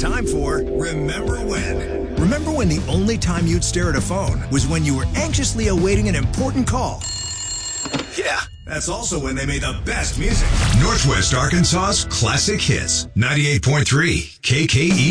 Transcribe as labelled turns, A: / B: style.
A: time for Remember When. Remember when the only time you'd stare at a phone was when you were anxiously awaiting an important call? Yeah, that's also when they made the best music. Northwest Arkansas's classic hits. 98.3 KKE.